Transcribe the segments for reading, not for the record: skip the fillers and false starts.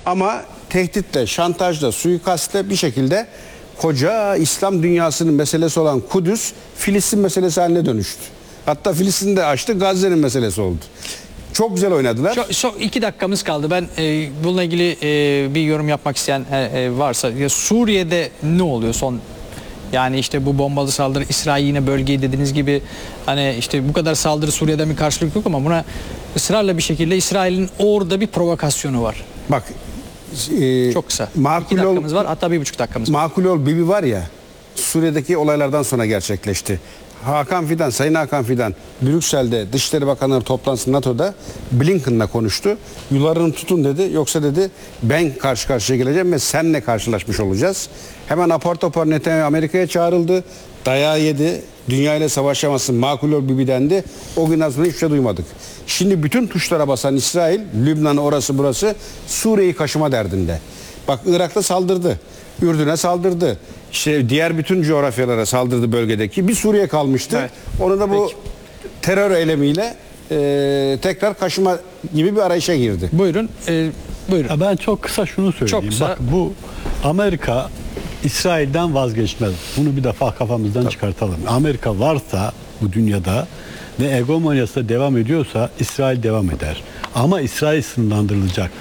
Ama tehditle, şantajla, suikastle bir şekilde koca İslam dünyasının meselesi olan Kudüs, Filistin meselesi haline dönüştü. Hatta Filistin de açtı, Gazze'nin meselesi oldu. Çok güzel oynadılar. Çok 2 dakikamız kaldı. Ben bununla ilgili bir yorum yapmak isteyen varsa, ya Suriye'de ne oluyor son? Yani işte bu bombalı saldırı, İsrail yine bölgeyi dediğiniz gibi, hani işte bu kadar saldırı, Suriye'den bir karşılık yok ama buna ısrarla bir şekilde İsrail'in orada bir provokasyonu var. Bak, çok kısa. Makul 2 dakikamız var, hatta 1,5 dakikamız var. Makul ol Bibi var ya, Suriye'deki olaylardan sonra gerçekleşti. Sayın Hakan Fidan Brüksel'de Dışişleri Bakanları toplantısı NATO'da Blinken'la konuştu. Yularını tutun dedi, yoksa dedi ben karşı karşıya geleceğim ve seninle karşılaşmış olacağız. Hemen apar topar Netanyahu Amerika'ya çağrıldı. Dayağı yedi. Dünya ile savaşamazsın. Makul ol Bibi dendi. O gün aslında hiçbir şey duymadık. Şimdi bütün tuşlara basan İsrail, Lübnan orası burası, Suriye'yi kaşıma derdinde. Bak, Irak'ta saldırdı. Ürdün'e saldırdı. İşte diğer bütün coğrafyalara saldırdı bölgedeki. Bir Suriye kalmıştı. Evet. Onu da bu terör eylemiyle tekrar kaşıma gibi bir arayışa girdi. Buyurun. Buyurun. Ya ben çok kısa şunu söyleyeyim. Çok kısa. Bak, bu Amerika İsrail'den vazgeçmez. Bunu bir defa kafamızdan çıkartalım. Amerika varsa bu dünyada ve hegemonyası devam ediyorsa İsrail devam eder. Ama İsrail sınırlandırılacak.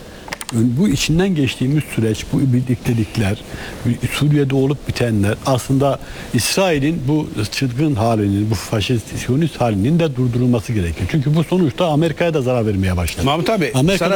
Bu içinden geçtiğimiz süreç, bu birliktelikler, Suriye'de olup bitenler aslında İsrail'in bu çılgın halinin, bu faşist, siyonist halinin de durdurulması gerekiyor. Çünkü bu sonuçta Amerika'ya da zarar vermeye başladı. Mahmut abi,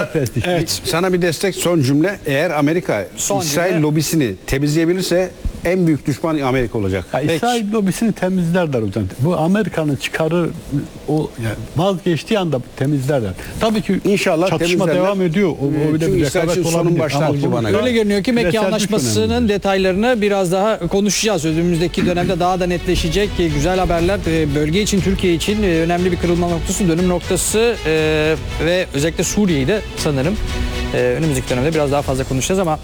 sana bir destek, son cümle. Eğer Amerika İsrail lobisini temizleyebilirse en büyük düşman Amerika olacak. İsrail lobisini temizlerler hocam. Bu Amerika'nın çıkarı yani vazgeçtiği anda temizlerler. Tabii ki İnşallah çatışma devam ediyor. Öyle bir sonun başlangıcı bana göre. Öyle görünüyor ki Mekke Anlaşması'nın detaylarını biraz daha konuşacağız. Önümüzdeki dönemde daha da netleşecek güzel haberler. Bölge için, Türkiye için önemli bir kırılma noktası, dönüm noktası ve özellikle Suriye'yi de sanırım önümüzdeki dönemde biraz daha fazla konuşacağız ama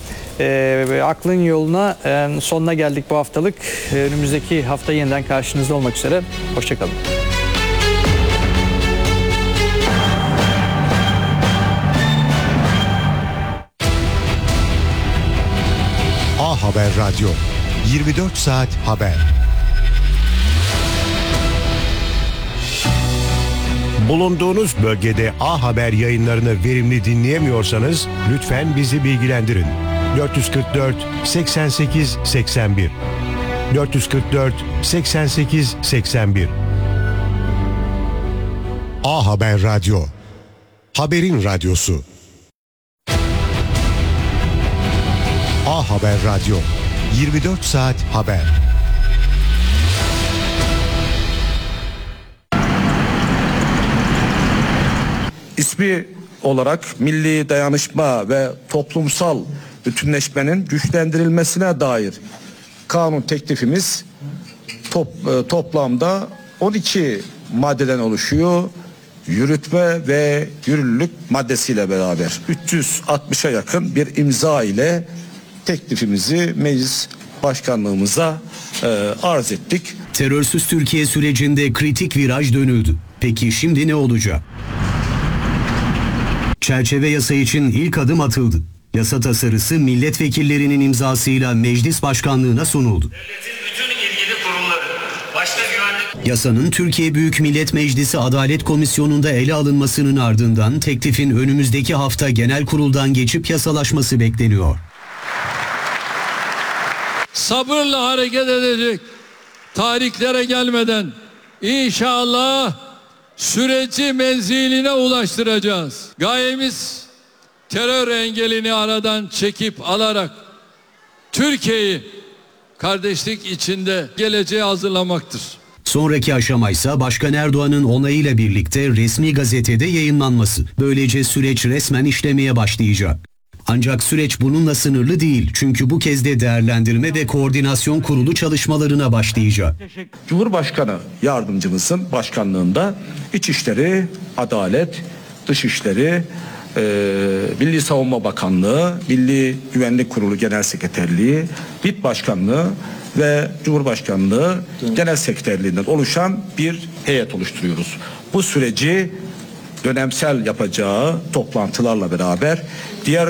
aklın yoluna sonuna geldik bu haftalık. Önümüzdeki hafta yeniden karşınızda olmak üzere. Hoşçakalın. A Haber Radyo, 24 saat haber. Bulunduğunuz bölgede A Haber yayınlarını verimli dinleyemiyorsanız lütfen bizi bilgilendirin. 444 88 81 444 88 81 A Haber Radyo, haberin radyosu. A Haber Radyo, 24 saat haber. İsmi olarak milli dayanışma ve toplumsal bütünleşmenin güçlendirilmesine dair kanun teklifimiz toplamda 12 maddeden oluşuyor. Yürütme ve yürürlülük maddesiyle beraber 360'a yakın bir imza ile teklifimizi meclis başkanlığımıza arz ettik. Terörsüz Türkiye sürecinde kritik viraj dönüldü. Peki şimdi ne olacak? Çerçeve yasa için ilk adım atıldı. Yasa tasarısı milletvekillerinin imzasıyla meclis başkanlığına sunuldu. Devletin bütün ilgili kurumları, başta güvenlik... Yasanın Türkiye Büyük Millet Meclisi Adalet Komisyonu'nda ele alınmasının ardından teklifin önümüzdeki hafta genel kuruldan geçip yasalaşması bekleniyor. Sabırla hareket edecek, tarihlere gelmeden inşallah süreci menziline ulaştıracağız. Gayemiz terör engelini aradan çekip alarak Türkiye'yi kardeşlik içinde geleceğe hazırlamaktır. Sonraki aşama ise Başkan Erdoğan'ın onayıyla birlikte resmi gazetede yayınlanması. Böylece süreç resmen işlemeye başlayacak. Ancak süreç bununla sınırlı değil. Çünkü bu kez de değerlendirme ve koordinasyon kurulu çalışmalarına başlayacak. Cumhurbaşkanı yardımcımızın başkanlığında İçişleri, Adalet, Dışişleri, Milli Savunma Bakanlığı, Milli Güvenlik Kurulu Genel Sekreterliği, MİT Başkanlığı ve Cumhurbaşkanlığı Genel Sekreterliğinden oluşan bir heyet oluşturuyoruz. Bu süreci dönemsel yapacağı toplantılarla beraber diğer